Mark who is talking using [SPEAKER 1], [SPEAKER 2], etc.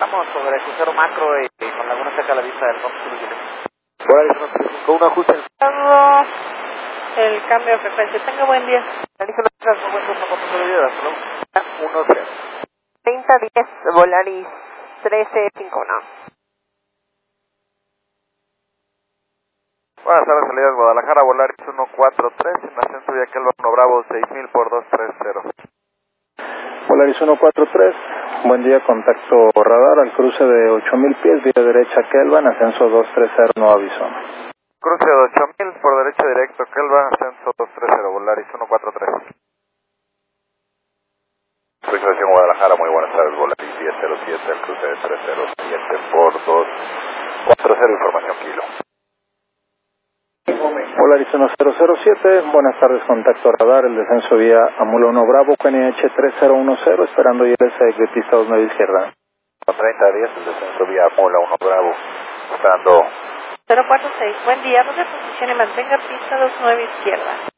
[SPEAKER 1] Estamos sobre el crucero macro con Laguna Seca a la vista del Fox Cruise.
[SPEAKER 2] Con un ajuste.
[SPEAKER 3] El cambio de frecuencia. Tenga buen día.
[SPEAKER 1] Alígeno, buen turno con tu vida.
[SPEAKER 2] 1-0.
[SPEAKER 4] 3010 Volaris 1351.
[SPEAKER 2] Buenas tardes, salidas Guadalajara, Volaris 143, en ascenso vía Kelva 1 Bravo 6000 por 230.
[SPEAKER 5] Volaris 143, buen día, contacto radar al cruce de 8000 pies, vía derecha Kelva, en ascenso 230, no aviso.
[SPEAKER 2] Cruce de 8000 por derecha directo Kelva, ascenso 230, Volaris 143.
[SPEAKER 6] Registración Guadalajara, muy buenas tardes, Volaris 1007, el cruce de 307 por 240, información kilo.
[SPEAKER 5] Volaris 1007, buenas tardes, contacto radar, el descenso vía Amula 1 Bravo, QNH 3010, esperando ILS de pista 29 izquierda.
[SPEAKER 6] 3010, el descenso vía Amula 1 Bravo, esperando.
[SPEAKER 3] 046, buen día, ¿dónde posicione? Mantenga pista 29 izquierda.